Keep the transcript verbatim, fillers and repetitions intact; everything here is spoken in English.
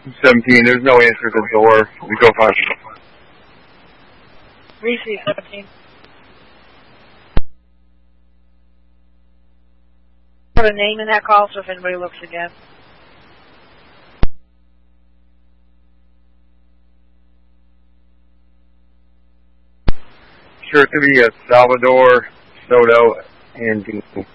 seventeen, there's no answer at the door. We go five. Receive seventeen. Put a name in that call so if anybody looks again. Sure, to be uh, Salvador, Soto, and Dean.